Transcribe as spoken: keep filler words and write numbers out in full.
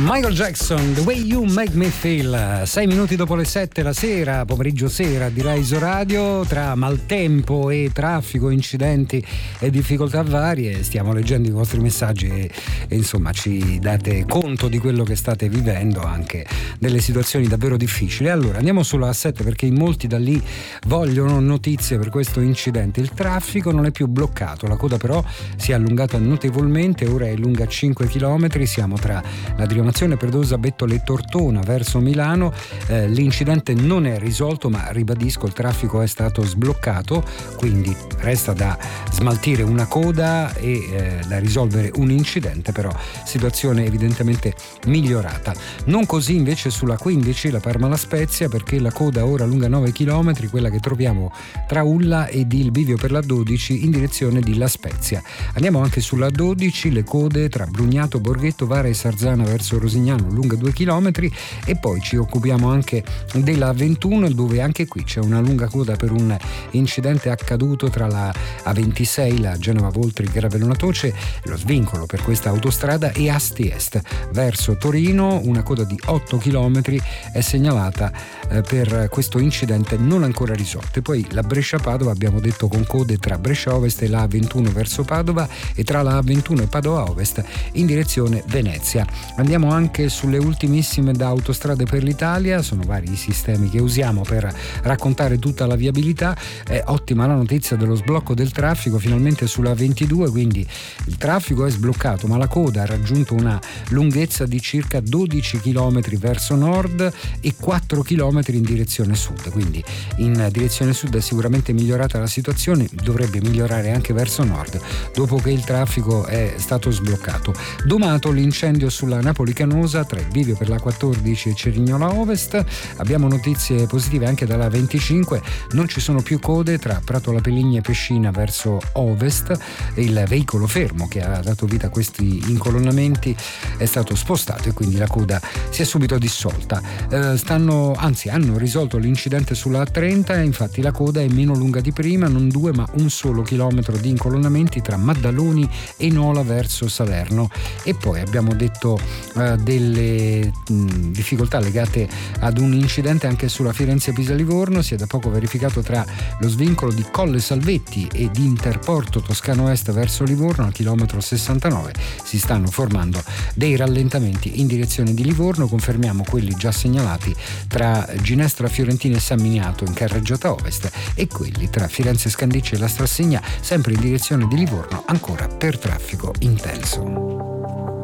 Michael Jackson, The Way You Make Me Feel. Sei minuti dopo le sette la sera, pomeriggio sera di Rai Radio. Tra maltempo e traffico, incidenti e difficoltà varie, stiamo leggendo i vostri messaggi e, e insomma ci date conto di quello che state vivendo, anche delle situazioni davvero difficili. Allora andiamo sulla A sette, perché in molti da lì vogliono notizie per questo incidente. Il traffico non è più bloccato, la coda però si è allungata notevolmente, ora è lunga cinque chilometri. Siamo tra la diramazione Perdosa, Bettole e Tortona verso Milano. Eh, l'incidente non è risolto, ma ribadisco, il traffico è stato sbloccato, quindi resta da smaltire una coda e eh, da risolvere un incidente, però situazione evidentemente migliorata. Non così invece sulla quindici, la Parma-La Spezia, perché la coda ora lunga nove chilometri, quella che troviamo tra Ulla ed il bivio per la dodici in direzione di La Spezia. Andiamo anche sulla dodici, le code tra Brugnato, Borghetto, Vara e Sarzana verso Rosignano lunga due chilometri, e poi ci occupiamo anche della ventuno, dove anche qui c'è una lunga coda per un incidente accaduto tra la A ventisei, la Genova-Voltri Gravellona Toce, lo svincolo per questa autostrada, e Asti Est verso Torino. Una coda di otto chilometri è segnalata eh, per questo incidente non ancora risolto. E poi la Brescia-Padova, abbiamo detto, con code tra Brescia Ovest e la A ventuno verso Padova, e tra la A ventuno e Padova Ovest in direzione Venezia. Andiamo anche sulle ultimissime da Autostrade per l'Italia, sono vari i sistemi che usiamo per raccontare tutta la viabilità. È ottima la notizia dello sblocco del traffico finalmente sulla ventidue, quindi il traffico è sbloccato, ma la coda ha raggiunto una lunghezza di circa dodici chilometri verso nord e quattro chilometri in direzione sud, quindi in direzione sud è sicuramente migliorata la situazione, dovrebbe migliorare anche verso nord dopo che il traffico è stato sbloccato. Domato l'incendio sulla Napoli Canosa tra il bivio per la quattordici e Cerignola Ovest. Abbiamo notizie positive anche dalla venticinque, non ci sono più code tra Prato La Peligna e Pescina verso ovest. Il veicolo fermo che ha dato vita a questi incolonnamenti è stato spostato e quindi la coda si è subito dissolta. Eh, stanno, anzi hanno risolto l'incidente sulla A trenta, e infatti la coda è meno lunga di prima, non due ma un solo chilometro di incolonnamenti tra Maddaloni e Nola verso Salerno. E poi abbiamo detto eh, delle mh, difficoltà legate ad un incidente anche sulla Firenze-Pisa-Livorno. Si è da poco verificato tra lo svincolo di Colle Salvetti e di Interporto Toscano Est verso Livorno al chilometro sessantanove. Si stanno formando dei rallentamenti in direzione di Livorno, confermiamo quelli già segnalati tra Ginestra Fiorentina e San Miniato in carreggiata ovest, e quelli tra Firenze Scandicci e la Strassegna sempre in direzione di Livorno, ancora per traffico intenso.